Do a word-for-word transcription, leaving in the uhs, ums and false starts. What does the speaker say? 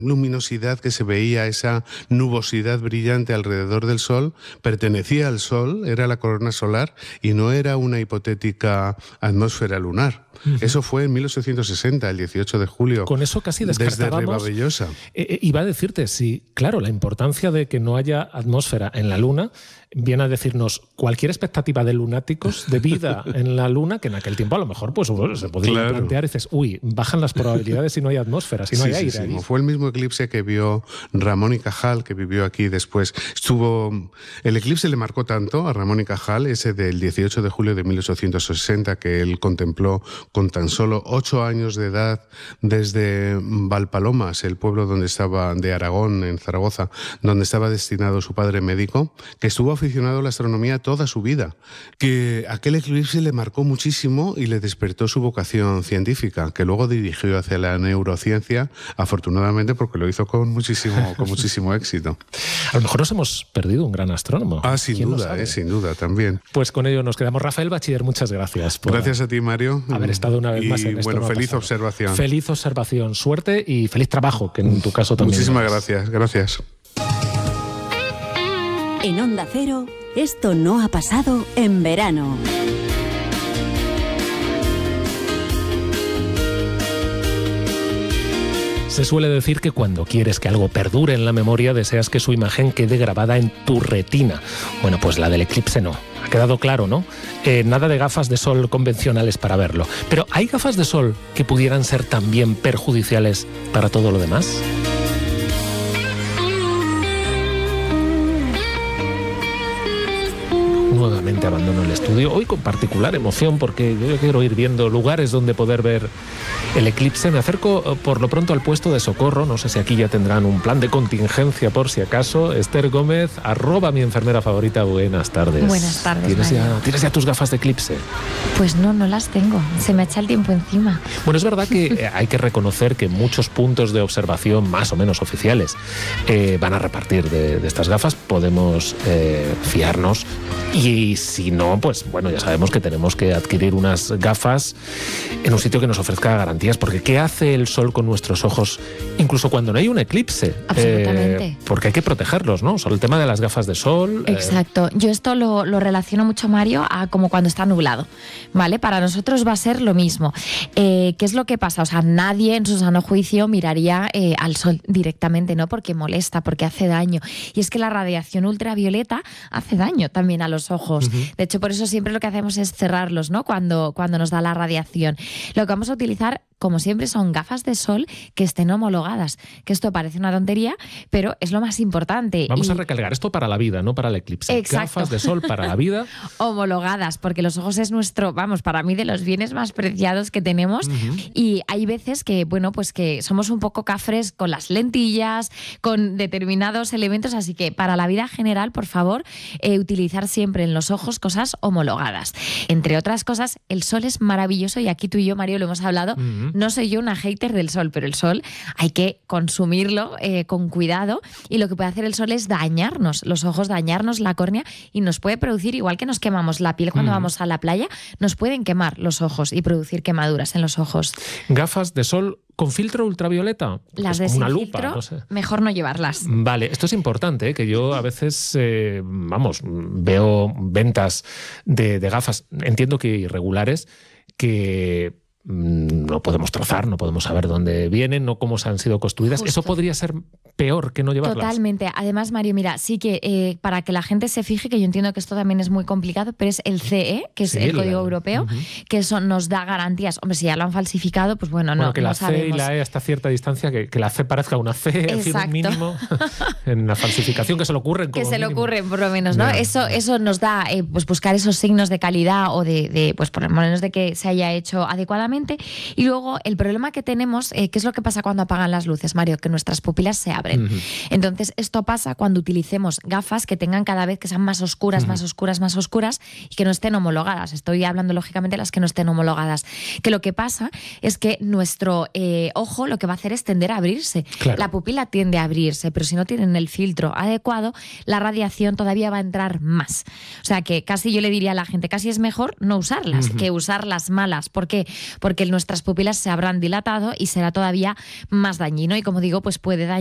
luminosidad que se veía, esa nubosidad brillante alrededor del Sol, pertenecía al Sol, era la corona solar y no era una hipotética atmósfera lunar. Uh-huh. Eso fue en mil ochocientos sesenta, el dieciocho de julio. Con eso casi descartábamos. Desde Ribavellosa. Eh, iba a decirte, sí, claro, la importancia de que no haya atmósfera en la Luna viene a decirnos cualquier expectativa de lunáticos de vida en la Luna, que en aquel tiempo a lo mejor pues, bueno, se podría claro. plantear y dices, uy, bajan las probabilidades si no hay atmósfera, si no sí, hay aire. Sí, sí. Fue el mismo eclipse que vio Ramón y Cajal, que vivió aquí después. Estuvo, el eclipse le marcó tanto a Ramón y Cajal, ese del dieciocho de julio de mil ochocientos sesenta, que él contempló con tan solo ocho años de edad desde Valpalomas, el pueblo donde estaba, de Aragón, en Zaragoza, donde estaba destinado su padre médico, que estuvo aficionado a la astronomía toda su vida, que aquel eclipse le marcó muchísimo y le despertó su vocación científica, que luego dirigió hacia la neurociencia, afortunadamente porque lo hizo con muchísimo, con muchísimo éxito. A lo mejor nos hemos perdido un gran astrónomo. Ah, sin duda, eh, sin duda, también. Pues con ello nos quedamos. Rafael Bachiller, muchas gracias. Por gracias a ti, Mario. Haber estado una vez y, más en esto. Bueno, no feliz observación. Feliz observación, suerte y feliz trabajo, que en tu caso también. Muchísimas gracias, gracias. En Onda Cero, esto no ha pasado en verano. Se suele decir que cuando quieres que algo perdure en la memoria, deseas que su imagen quede grabada en tu retina. Bueno, pues la del eclipse no. Ha quedado claro, ¿no? Eh, nada de gafas de sol convencionales para verlo. Pero ¿hay gafas de sol que pudieran ser también perjudiciales para todo lo demás? Nuevamente abandono el estudio, hoy con particular emoción porque yo quiero ir viendo lugares donde poder ver el eclipse. Me acerco por lo pronto al puesto de socorro, no sé si aquí ya tendrán un plan de contingencia por si acaso. Esther Gómez, arroba mi enfermera favorita, buenas tardes. Buenas tardes, ¿Tienes ya, ¿Tienes ya tus gafas de eclipse? Pues no, no las tengo, se me echa el tiempo encima. Bueno, es verdad que hay que reconocer que muchos puntos de observación más o menos oficiales eh, van a repartir de, de estas gafas, podemos eh, fiarnos. Y si no, pues bueno, ya sabemos que tenemos que adquirir unas gafas en un sitio que nos ofrezca garantías, porque ¿qué hace el sol con nuestros ojos incluso cuando no hay un eclipse? Absolutamente. Eh, porque hay que protegerlos, ¿no? Sobre el tema de las gafas de sol. Exacto. Eh... Yo esto lo, lo relaciono mucho, Mario, a como cuando está nublado, ¿vale? Para nosotros va a ser lo mismo. Eh, ¿Qué es lo que pasa? O sea, nadie en su sano juicio miraría eh, al sol directamente, ¿no? Porque molesta, porque hace daño. Y es que la radiación ultravioleta hace daño también a los ojos. Uh-huh. De hecho, por eso siempre lo que hacemos es cerrarlos, ¿no? Cuando, cuando nos da la radiación. Lo que vamos a utilizar, como siempre, son gafas de sol que estén homologadas. Que esto parece una tontería, pero es lo más importante. Vamos y... a recalcar esto para la vida, no para el eclipse. Exacto. Gafas de sol para la vida. Homologadas, porque los ojos es nuestro, vamos, para mí de los bienes más preciados que tenemos. Uh-huh. Y hay veces que, bueno, pues que somos un poco cafres con las lentillas, con determinados elementos, así que para la vida general, por favor, eh, utilizar siempre en los ojos cosas homologadas. Entre otras cosas, el sol es maravilloso y aquí tú y yo, Mario, lo hemos hablado. Uh-huh. No soy yo una hater del sol, pero el sol hay que consumirlo eh, con cuidado, y lo que puede hacer el sol es dañarnos los ojos, dañarnos la córnea, y nos puede producir, igual que nos quemamos la piel cuando uh-huh. vamos a la playa, nos pueden quemar los ojos y producir quemaduras en los ojos. Gafas de sol ¿con filtro ultravioleta? Las es de como una sin lupa, filtro, no sé. Mejor no llevarlas. Vale, esto es importante, ¿eh? Que yo a veces, eh, vamos, veo ventas de, de gafas, entiendo que irregulares, que no podemos trazar, no podemos saber dónde vienen, no cómo se han sido construidas. Justo. Eso podría ser peor que no llevarlas. Totalmente. Además, Mario, mira, sí que eh, para que la gente se fije, que yo entiendo que esto también es muy complicado, pero es el C E, que es sí, el Código la... Europeo, uh-huh. que eso nos da garantías. Hombre, si ya lo han falsificado, pues bueno, bueno no, que no la sabemos. C y la E hasta cierta distancia, que, que la C parezca una C, así un mínimo, en la falsificación que se le ocurren. Que se mínimo. le ocurren, por lo menos, ¿no? Yeah. Eso, eso nos da, eh, pues buscar esos signos de calidad o de, de, pues por lo menos de que se haya hecho adecuadamente. Y luego el problema que tenemos, eh, ¿qué es lo que pasa cuando apagan las luces, Mario? Que nuestras pupilas se abren. abren. Uh-huh. Entonces, esto pasa cuando utilicemos gafas que tengan cada vez que sean más oscuras, uh-huh. más oscuras, más oscuras y que no estén homologadas. Estoy hablando, lógicamente, de las que no estén homologadas. Que lo que pasa es que nuestro eh, ojo lo que va a hacer es tender a abrirse. Claro. La pupila tiende a abrirse, pero si no tienen el filtro adecuado, la radiación todavía va a entrar más. O sea que casi yo le diría a la gente, casi es mejor no usarlas uh-huh. que usar las malas. ¿Por qué? Porque nuestras pupilas se habrán dilatado y será todavía más dañino y, como digo, pues puede dañar